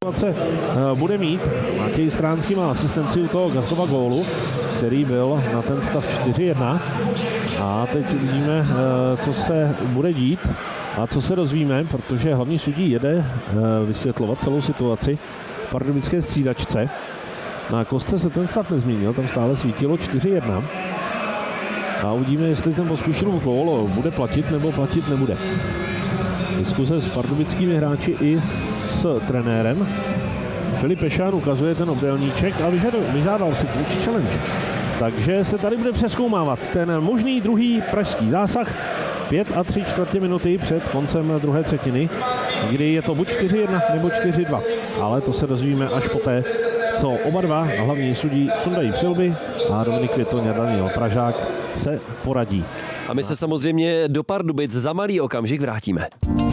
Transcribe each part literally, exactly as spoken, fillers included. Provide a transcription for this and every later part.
situace bude mít. Matěj Stránský má asistenci u toho Gasova gólu, který byl na ten stav čtyři jedna. A teď uvidíme, co se bude dít a co se dozvíme, protože hlavní sudí jede vysvětlovat celou situaci v pardubické střídačce. Na kostce se ten stav nezměnil, tam stále svítilo čtyři jedna. A uvidíme, jestli ten Pospíšilův gól bude platit nebo platit nebude. Diskuse s pardubickými hráči i s trenérem. Filip Pešán ukazuje ten obdélníček a vyžadal, vyžádal si twitch challenge. Takže se tady bude přezkoumávat ten možný druhý pražský zásah. Pět a tři čtvrtě minuty před koncem druhé třetiny, kdy je to buď čtyři jedna nebo čtyři dva. Ale to se dozvíme až poté, co oba dva hlavní sudí sundají přilby a Dominik Květoň a Daniel Pražák se poradí. A my se samozřejmě do Pardubic za malý okamžik vrátíme.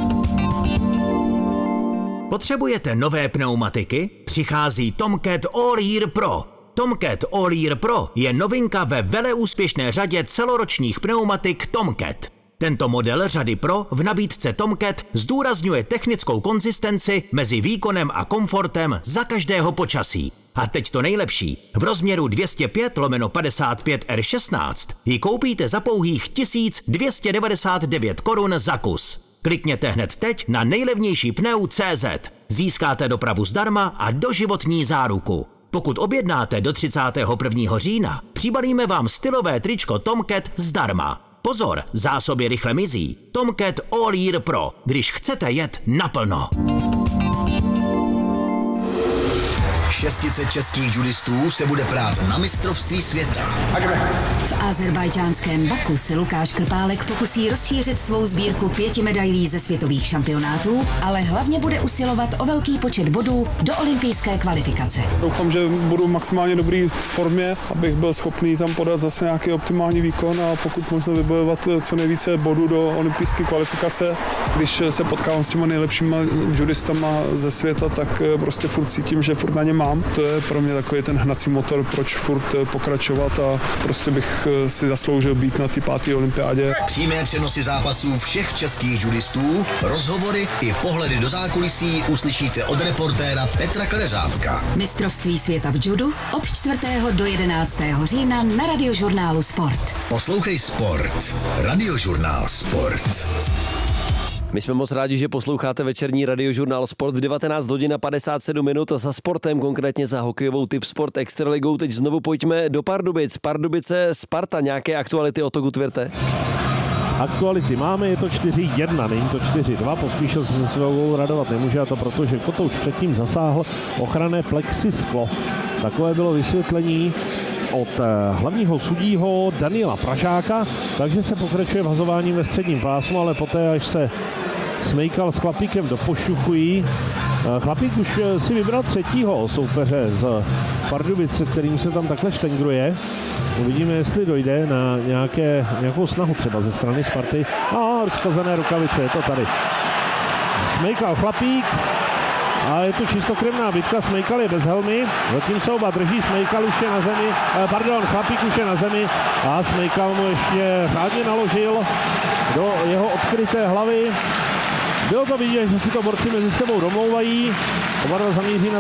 Potřebujete nové pneumatiky? Přichází Tomcat All Year Pro. Tomcat All Year Pro je novinka ve veleúspěšné řadě celoročních pneumatik Tomcat. Tento model řady Pro v nabídce Tomcat zdůrazňuje technickou konzistenci mezi výkonem a komfortem za každého počasí. A teď to nejlepší. V rozměru dvě stě pět lomeno padesát pět R šestnáct ji koupíte za pouhých tisíc dvě stě devadesát devět korun za kus. Klikněte hned teď na nejlevnější pneu tečka cé zet. Získáte dopravu zdarma a doživotní záruku. Pokud objednáte do třicátého prvního října, přibalíme vám stylové tričko Tomcat zdarma. Pozor, zásoby rychle mizí. Tomcat All Year Pro, když chcete jet naplno. Šestice českých judistů se bude prát na mistrovství světa. V azerbajdžánském Baku se Lukáš Krpálek pokusí rozšířit svou sbírku pěti medailí ze světových šampionátů, ale hlavně bude usilovat o velký počet bodů do olympijské kvalifikace. Doufám, že budu v maximálně dobré formě, abych byl schopný tam podat zase nějaký optimální výkon a pokud možno vybojovat co nejvíce bodů do olympijské kvalifikace. Když se potkávám s těma nejlepšíma judistama ze světa, tak prostě furt cítím, že furt na ně mám. To je pro mě takový ten hnací motor, proč furt pokračovat a prostě bych si zasloužil být na té páté olympiádě. Přímé přenosy zápasů všech českých judistů, rozhovory i pohledy do zákulisí uslyšíte od reportéra Petra Kadeřávka. Mistrovství světa v judu od čtvrtého do jedenáctého října na Radiožurnálu Sport. Poslouchej Sport. Radiožurnál Sport. My jsme moc rádi, že posloucháte večerní Radiožurnál Sport v devatenáct hodin a padesát sedm minut a za sportem, konkrétně za hokejovou Tip Sport Extraligou. Teď znovu pojďme do Pardubic. Pardubice, Sparta, nějaké aktuality o Togu Tverte? Aktuality máme, je to čtyři jedna, není to čtyři dva, Pospíšil se se svou radovat nemůže, a to proto, že Kotouč předtím zasáhl ochranné plexisklo. Takové bylo vysvětlení od hlavního sudího Daniela Pražáka, takže se pokračuje v hazování ve středním pásmu, ale poté, až se Smejkal s Chlapíkem dopošťuchují. Chlapík už si vybral třetího soupeře z Pardubice, kterým se tam takhle štengruje. Uvidíme, jestli dojde na nějaké, nějakou snahu třeba ze strany Sparty. A rozkazané rukavice, je to tady. Smejkal Chlapík. A je to čistokrevná bitka, Smejkal je bez helmy, zatím se oba drží, Smejkal už je na zemi, pardon, Chlapík už je na zemi a Smejkal mu ještě řádně naložil do jeho odkryté hlavy. Bylo to vidět, že si to borci mezi sebou domlouvají, oba dva zamíří na